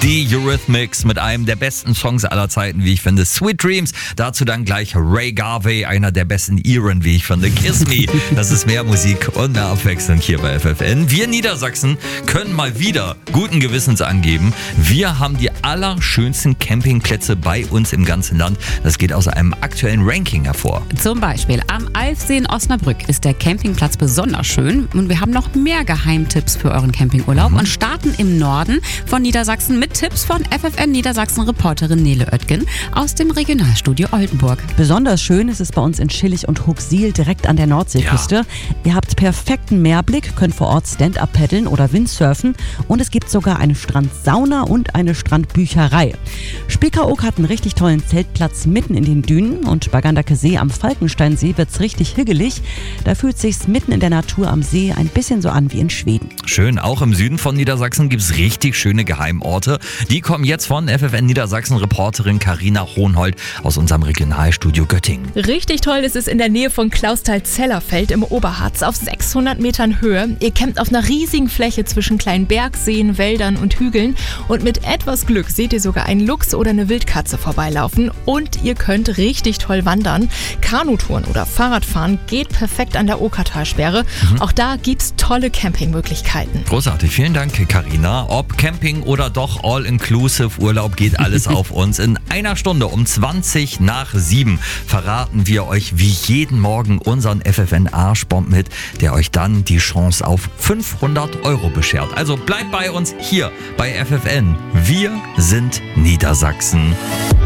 Die Eurythmics mit einem der besten Songs aller Zeiten, wie ich finde, Sweet Dreams. Dazu dann gleich Ray Garvey, einer der besten Iren, wie ich finde, Kiss Me. Das ist mehr Musik und mehr Abwechslung hier bei FFN. Wir Niedersachsen können mal wieder guten Gewissens angeben, wir haben die allerschönsten Campingplätze bei uns im ganzen Land. Das geht aus einem aktuellen Ranking hervor. Zum Beispiel am Alfsee in Osnabrück ist der Campingplatz besonders schön und wir haben noch mehr Geheimtipps für euren Campingurlaub und starten im Norden von Niedersachsen mit Tipps von FFN Niedersachsen-Reporterin Nele Oetgen aus dem Regionalstudio Oldenburg. Besonders schön ist es bei uns in Schillig und Huxil direkt an der Nordseeküste. Ja. Ihr habt perfekten Meerblick, könnt vor Ort Stand-up paddeln oder Windsurfen und es gibt sogar eine Strandsauna und eine Strandbücherei. Spiekeroog hat einen richtig tollen Zeltplatz mitten in den Dünen und bei Ganderke See am Falkensteinsee wird's richtig hügelig. Da fühlt sich's mitten in der Natur am See ein bisschen so an wie in Schweden. Schön, auch im Süden von Niedersachsen gibt's richtig schöne Geheimorte. Die kommen jetzt von FFN Niedersachsen-Reporterin Carina Hohenhold aus unserem Regionalstudio Göttingen. Richtig toll ist es in der Nähe von Clausthal-Zellerfeld im Oberharz auf 600 Metern Höhe. Ihr campt auf einer riesigen Fläche zwischen kleinen Bergseen, Wäldern und Hügeln und mit etwas Glück seht ihr sogar einen Luchs oder eine Wildkatze vorbeilaufen und ihr könnt richtig toll wandern. Kanutouren oder Fahrradfahren geht perfekt an der Okertalsperre. Auch da gibt's tolle Campingmöglichkeiten. Großartig, vielen Dank Carina. Ob Camping oder doch All-Inclusive Urlaub, geht alles auf uns. In einer Stunde um 7:20 verraten wir euch wie jeden Morgen unseren FFN Arschbomb mit, der euch dann die Chance auf 500 € beschert. Also bleibt bei uns hier bei FFN. Wir sind Niedersachsen.